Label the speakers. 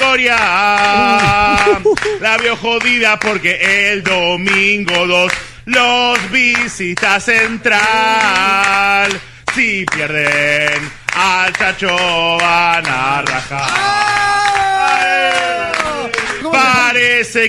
Speaker 1: victoria. La vio jodida porque el domingo 2 los visita Central. Si pierden al Chacho van a rajar.